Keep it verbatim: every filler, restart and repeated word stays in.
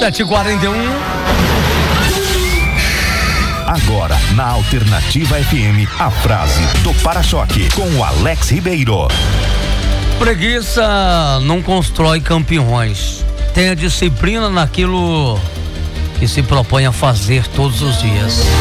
sete e quarenta e um. Agora, na Alternativa F M, a frase do para-choque com o Alex Ribeiro. Preguiça não constrói campeões. Tenha disciplina naquilo que se propõe a fazer todos os dias.